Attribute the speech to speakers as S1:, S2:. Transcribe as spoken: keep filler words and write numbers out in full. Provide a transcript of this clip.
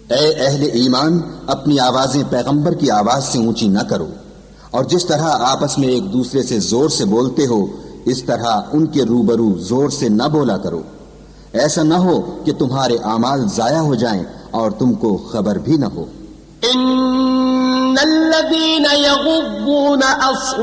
S1: ए अहले ईमान, अपनी आवाजें पैगंबर की आवाज से ऊंची न करो, और जिस तरह आपस में एक दूसरे से जोर से बोलते हो, इस तरह उनके रूबरू जोर से न बोला करो। ऐसा न हो कि तुम्हारे आमाल जाया हो जाएं और तुमको खबर भी न हो।